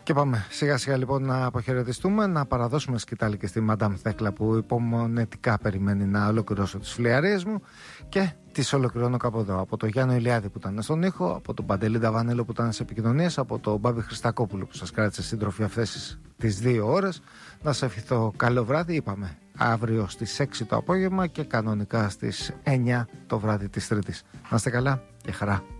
Και πάμε σιγά σιγά λοιπόν να αποχαιρετιστούμε, να παραδώσουμε σκητάλη και στη Μαντάμ Θέκλα που υπομονετικά περιμένει να ολοκληρώσω τις φλιαρίες μου και τις ολοκληρώνω κάπου εδώ. Από τον Γιάννη Ηλιάδη που ήταν στον ήχο, από τον Παντελή Νταβανέλο που ήταν σε επικοινωνίες, από τον Μπάμπη Χριστακόπουλο που σας κράτησε σύντροφοι αυτές τις 2 ώρες. Να σας ευχηθώ καλό βράδυ. Είπαμε αύριο στις 6 το απόγευμα και κανονικά στις 9 το βράδυ της Τρίτης. Να είστε καλά και χαρά.